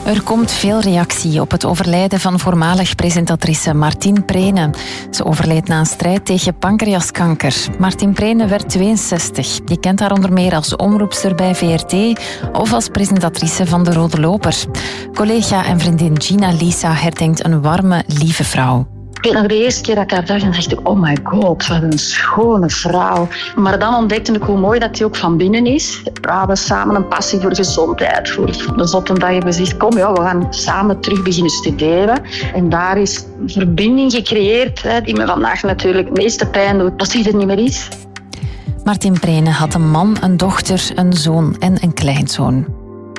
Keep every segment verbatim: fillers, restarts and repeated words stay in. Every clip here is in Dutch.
Er komt veel reactie op het overlijden van voormalig presentatrice Martien Prene. Ze overleed na een strijd tegen pancreaskanker. Martien Prene werd tweeënzestig. Je kent haar onder meer als omroepster bij V R T of als presentatrice van De Rode Loper. Collega en vriendin Gina Lisa herdenkt een warme, lieve vrouw. Ik weet nog de eerste keer dat ik haar zag, dan dacht ik, oh my god, wat een schone vrouw. Maar dan ontdekte ik hoe mooi dat die ook van binnen is. We hadden samen een passie voor gezondheid, voor de zotte dag hebben we gezegd, kom ja, we gaan samen terug beginnen studeren. En daar is een verbinding gecreëerd, hè, die me vandaag natuurlijk het meeste pijn doet, als die er niet meer is. Martien Prene had een man, een dochter, een zoon en een kleinzoon.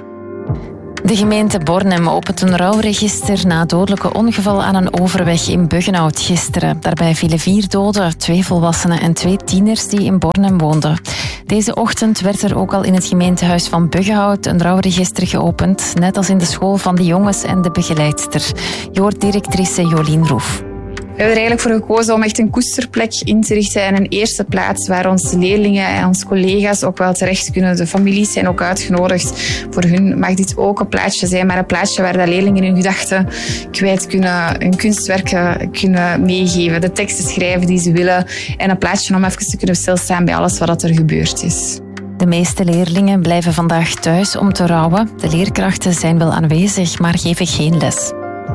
De gemeente Bornem opent een rouwregister na dodelijke ongeval aan een overweg in Buggenhout gisteren. Daarbij vielen vier doden, twee volwassenen en twee tieners die in Bornem woonden. Deze ochtend werd er ook al in het gemeentehuis van Buggenhout een rouwregister geopend, net als in de school van de jongens en de begeleidster. Je hoort directrice Jolien Roef. We hebben er eigenlijk voor gekozen om echt een koesterplek in te richten en een eerste plaats waar onze leerlingen en onze collega's ook wel terecht kunnen. De families zijn ook uitgenodigd. Voor hun mag dit ook een plaatsje zijn, maar een plaatsje waar de leerlingen hun gedachten kwijt kunnen, hun kunstwerken kunnen meegeven, de teksten schrijven die ze willen en een plaatsje om even te kunnen stilstaan bij alles wat er gebeurd is. De meeste leerlingen blijven vandaag thuis om te rouwen. De leerkrachten zijn wel aanwezig, maar geven geen les.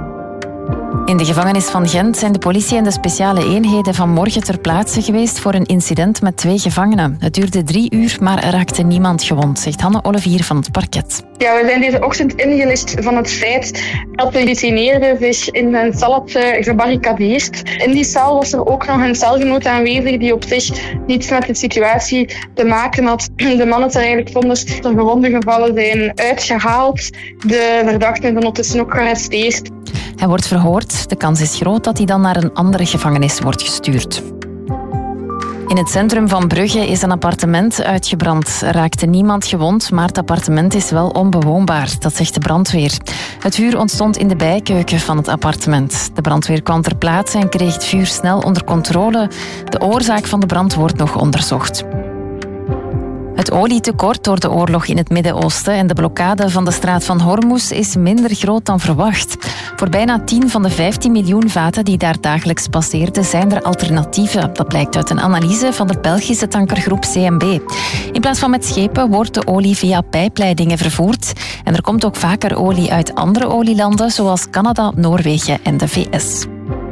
In de gevangenis van Gent zijn de politie en de speciale eenheden vanmorgen ter plaatse geweest voor een incident met twee gevangenen. Het duurde drie uur, maar er raakte niemand gewond, zegt Hanne Olivier van het parket. Ja, we zijn deze ochtend ingelicht van het feit dat de gedetineerde zich in een cel had gebarricadeerd. In die cel was er ook nog een celgenoot aanwezig die op zich niets met de situatie te maken had. De mannen zijn eigenlijk vonnis de gewonden gevallen zijn uitgehaald. De verdachten zijn ondertussen ook gearresteerd. Hij wordt verhoord. De kans is groot dat hij dan naar een andere gevangenis wordt gestuurd. In het centrum van Brugge is een appartement uitgebrand. Er raakte niemand gewond, maar het appartement is wel onbewoonbaar. Dat zegt de brandweer. Het vuur ontstond in de bijkeuken van het appartement. De brandweer kwam ter plaatse en kreeg het vuur snel onder controle. De oorzaak van de brand wordt nog onderzocht. Het olietekort door de oorlog in het Midden-Oosten en de blokkade van de straat van Hormuz is minder groot dan verwacht. Voor bijna tien van de vijftien miljoen vaten die daar dagelijks passeerden zijn er alternatieven. Dat blijkt uit een analyse van de Belgische tankergroep C M B. In plaats van met schepen wordt de olie via pijpleidingen vervoerd. En er komt ook vaker olie uit andere olielanden zoals Canada, Noorwegen en de V S.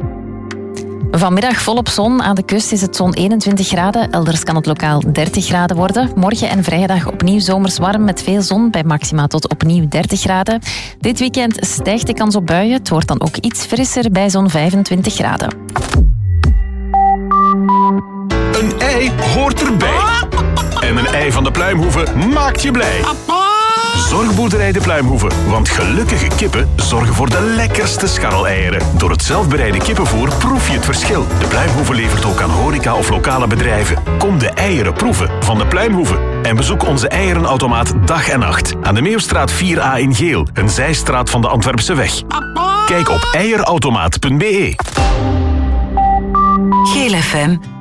Vanmiddag volop zon. Aan de kust is het zo'n eenentwintig graden. Elders kan het lokaal dertig graden worden. Morgen en vrijdag opnieuw zomers warm met veel zon. Bij maxima tot opnieuw dertig graden. Dit weekend stijgt de kans op buien. Het wordt dan ook iets frisser bij zo'n vijfentwintig graden. Een ei hoort erbij. En een ei van de Pluimhoeve maakt je blij. Zorgboerderij de Pluimhoeve, want gelukkige kippen zorgen voor de lekkerste scharreleieren. Door het zelfbereide kippenvoer proef je het verschil. De Pluimhoeve levert ook aan horeca of lokale bedrijven. Kom de eieren proeven van de Pluimhoeve. En bezoek onze eierenautomaat dag en nacht. Aan de Meeuwstraat vier A in Geel, een zijstraat van de Antwerpse weg. Kijk op eierautomaat punt be. Geel F M.